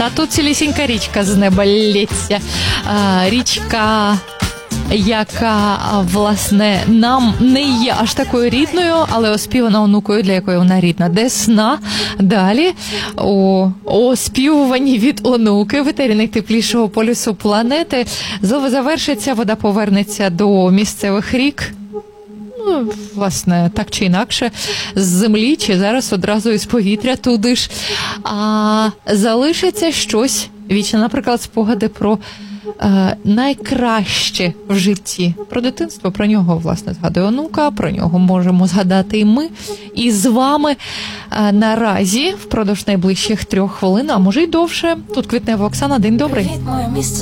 А тут цілісінька річка з неба лється. Річка, яка, власне, нам не є аж такою рідною, але оспівана онукою, для якої вона рідна. Десна. Далі у оспівуванні від онуки в етері найтеплішого полюсу планети. Злива завершиться, вода повернеться до місцевих рік. Ну, власне, так чи інакше, з землі, чи зараз одразу із повітря туди ж. А залишиться щось вічне, наприклад, спогади про найкраще в житті. Про дитинство, про нього, власне, згадує онука, про нього можемо згадати і ми. І з вами наразі, впродовж найближчих 3 хвилин, а може й довше. Тут Квітнева Оксана, день добрий.